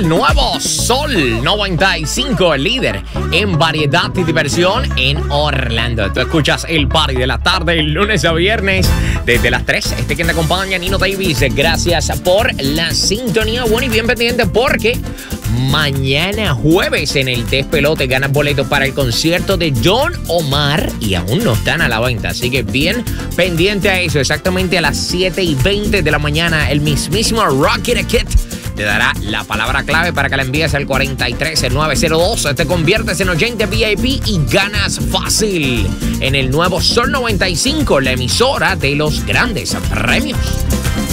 el nuevo Sol 95, el líder en variedad y diversión en Orlando. Tú escuchas el party de la tarde, el lunes a viernes, desde las 3. Quien te acompaña, Nino Davis. Gracias por la sintonía. Bueno, y bien pendiente porque mañana jueves en el Despelote ganas boletos para el concierto de Don Omar y aún no están a la venta. Así que bien pendiente a eso. Exactamente a las 7:20 de la mañana, el mismísimo Rocket Kid te dará la palabra clave para que la envíes al 43902. Te conviertes en oyente VIP y ganas fácil en el nuevo Sol 95, la emisora de los grandes premios.